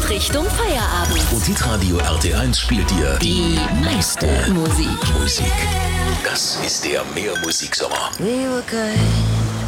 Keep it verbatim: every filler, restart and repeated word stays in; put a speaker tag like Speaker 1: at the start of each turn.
Speaker 1: Richtung Feierabend.
Speaker 2: Und Hitradio R T eins spielt dir
Speaker 1: Die meiste Musik.
Speaker 2: Musik. Das ist der Mehrmusiksommer.
Speaker 3: We were good.